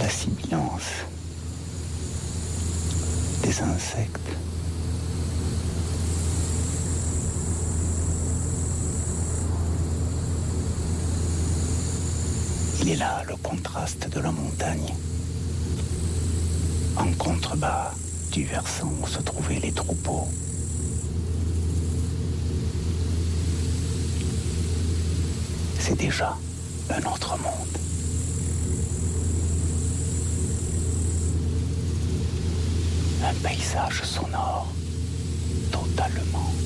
la sibilance des insectes. Il est là le contraste de la montagne, en contrebas du versant où se trouvaient les troupeaux. C'est déjà un autre monde. Un paysage sonore totalement